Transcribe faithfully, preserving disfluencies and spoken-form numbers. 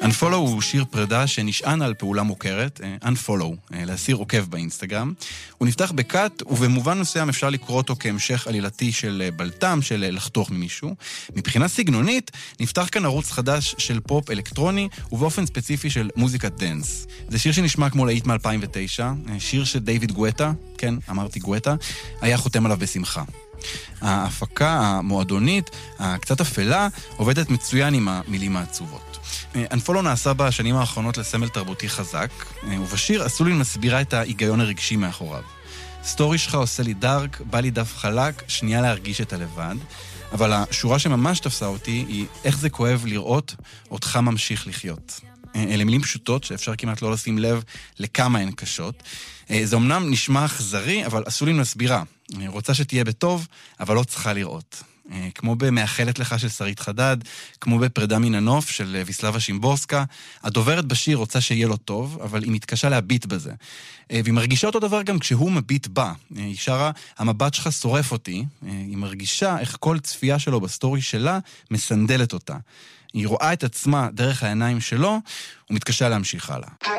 Unfollow הוא שיר פרידה שנשען על פעולה מוכרת, Unfollow, להסיר עוקב באינסטגרם. הוא נפתח בקאט, ובמובן מסוים אפשר לקרוא אותו כהמשך עלילתי של בלטם, של לחתוך ממישהו. מבחינה סגנונית, נפתח כאן ערוץ חדש של פופ אלקטרוני, ובאופן ספציפי של מוזיקת דנס. זה שיר שנשמע כמו להיט מ-אלפיים ותשע, שיר שדייוויד גואטה, כן, אמרתי גואטה, היה חותם עליו בשמחה. ההפקה המועדונית, הקצת אפלה, עובדת מצוין עם המילים העצובות. Unfollow נעשה בשנים האחרונות לסמל תרבותי חזק, ובשיר אסולין מסבירה את ההיגיון הרגשי מאחוריו. סטורי שלך עושה לי דארק, בא לי דף חלק, שנייה להרגיש את הלבד, אבל השורה שממש תפסה אותי היא איך זה כואב לראות אותך ממשיך לחיות. אלה מילים פשוטות שאפשר כמעט לא לשים לב לכמה הן קשות. זה אמנם נשמע אכזרי, אבל אסולין מסבירה. רוצה שתהיה בטוב, אבל לא צריכה לראות. כמו במאחלת לך של שרית חדד, כמו בפרידה מן הנוף של ויסלבה שימבורסקה, הדוברת בשיר רוצה שיהיה לו טוב, אבל היא מתקשה להביט בזה. והיא מרגישה אותו דבר גם כשהוא מביט בה. היא שרה, המבט שלך שורף אותי, היא מרגישה איך כל צפייה שלו בסטורי שלה מסנדלת אותה. היא רואה את עצמה דרך העיניים שלו, ומתקשה להמשיך הלאה.